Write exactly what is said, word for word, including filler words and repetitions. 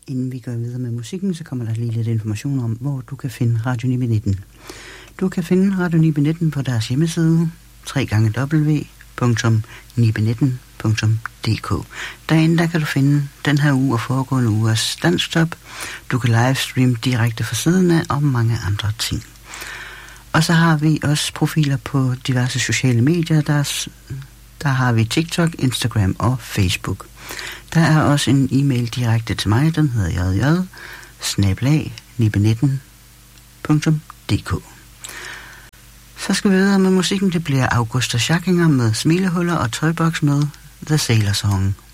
Inden vi går videre med musikken, så kommer der lige lidt information om, hvor du kan finde Radio Nibe nitten. Du kan finde Radio Nibe nitten på deres hjemmeside, w w w punktum nibe nitten punktum d k. Derinde der kan du finde den her uge og foregående ugers dansktop. Du kan livestreame direkte fra siden af og mange andre ting. Og så har vi også profiler på diverse sociale medier. Der, der har vi TikTok, Instagram og Facebook. Der er også en e-mail direkte til mig, den hedder j j bindestreg nibe nitten punktum d k. Så skal vi videre med musikken. Det bliver Augusta Schackinger med Smilehuller og Tøjboks med The Sailor Song.